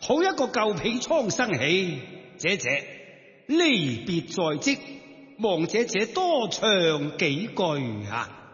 好一個舊被瘡生起，姐姐離別在即，望姐姐多唱幾句啊！